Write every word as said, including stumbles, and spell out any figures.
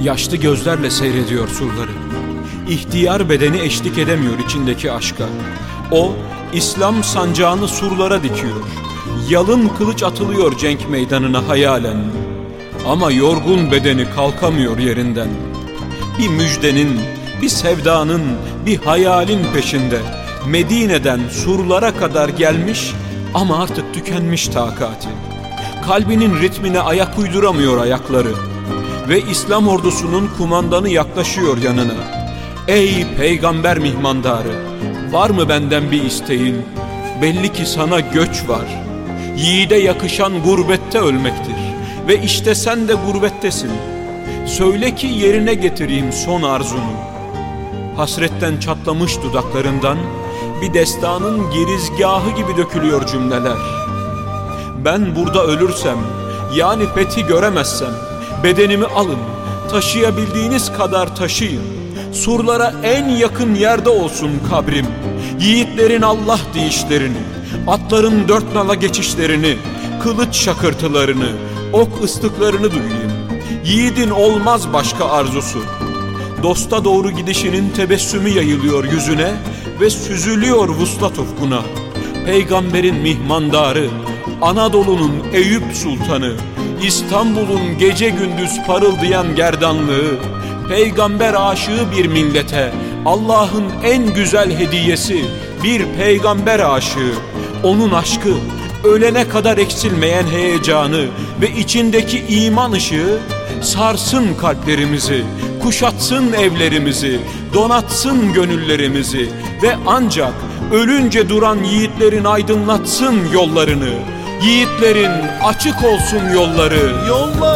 Yaşlı gözlerle seyrediyor surları. İhtiyar bedeni eşlik edemiyor içindeki aşka. O, İslam sancağını surlara dikiyor. Yalın kılıç atılıyor cenk meydanına hayalen. Ama yorgun bedeni kalkamıyor yerinden. Bir müjdenin, bir sevdanın, bir hayalin peşinde Medine'den surlara kadar gelmiş ama artık tükenmiş takati. Kalbinin ritmine ayak uyduramıyor ayakları. Ve İslam ordusunun kumandanı yaklaşıyor yanına. Ey peygamber mihmandarı, var mı benden bir isteğin? Belli ki sana göç var. Yiğide yakışan gurbette ölmektir. Ve işte sen de gurbettesin. Söyle ki yerine getireyim son arzunu. Hasretten çatlamış dudaklarından bir destanın girizgahı gibi dökülüyor cümleler. Ben burada ölürsem, yani fethi göremezsem, bedenimi alın, taşıyabildiğiniz kadar taşıyın. Surlara en yakın yerde olsun kabrim. Yiğitlerin Allah deyişlerini, atların dört nala geçişlerini, kılıç şakırtılarını, ok ıslıklarını duyayım. Yiğidin olmaz başka arzusu. Dosta doğru gidişinin tebessümü yayılıyor yüzüne ve süzülüyor vuslat ufkuna. Peygamberin mihmandarı, Anadolu'nun Eyüp Sultanı, İstanbul'un gece gündüz parıldayan gerdanlığı, peygamber aşığı bir millete Allah'ın en güzel hediyesi bir peygamber aşığı. Onun aşkı, ölene kadar eksilmeyen heyecanı ve içindeki iman ışığı sarsın kalplerimizi, kuşatsın evlerimizi, donatsın gönüllerimizi ve ancak ölünce duran yiğitlerin aydınlatsın yollarını. Yiğitlerin açık olsun yolları. Yolları